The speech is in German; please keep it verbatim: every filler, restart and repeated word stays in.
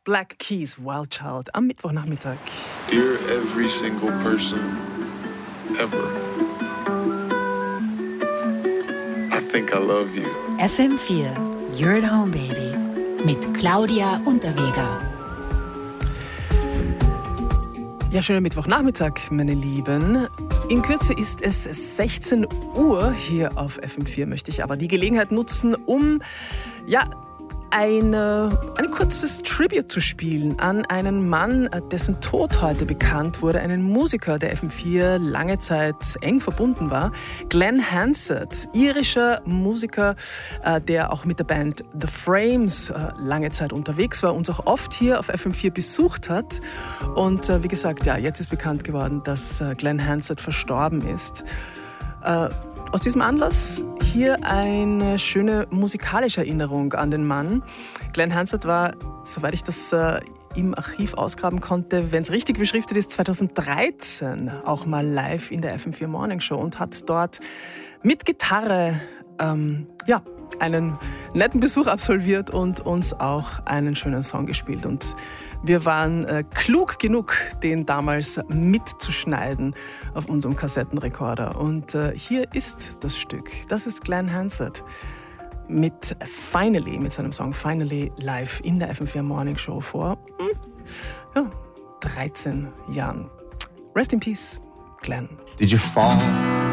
Black Keys, Wild Child am Mittwochnachmittag. Dear every single person ever, I think I love you. F M vier, You're at Home, Baby. Mit Claudia Unterweger. Ja, schönen Mittwochnachmittag, meine Lieben. In Kürze ist es sechzehn Uhr hier auf F M vier, möchte ich aber die Gelegenheit nutzen, um ja, eine, ein kurzes Tribute zu spielen an einen Mann, dessen Tod heute bekannt wurde, einen Musiker, der F M vier lange Zeit eng verbunden war, Glen Hansard, irischer Musiker, der auch mit der Band The Frames lange Zeit unterwegs war, uns auch oft hier auf F M vier besucht hat. Und wie gesagt, ja, jetzt ist bekannt geworden, dass Glen Hansard verstorben ist. Aus diesem Anlass hier eine schöne musikalische Erinnerung an den Mann. Glen Hansard war, soweit ich das äh, im Archiv ausgraben konnte, wenn es richtig beschriftet ist, zweitausenddreizehn auch mal live in der F M vier Morning Show und hat dort mit Gitarre ähm, ja, einen netten Besuch absolviert und uns auch einen schönen Song gespielt. Und wir waren äh, klug genug, den damals mitzuschneiden auf unserem Kassettenrekorder. Und äh, hier ist das Stück. Das ist Glen Hansard mit Finally, mit seinem Song Finally live in der F M vier Morning Show vor hm, ja, dreizehn Jahren. Rest in Peace, Glen. Did you fall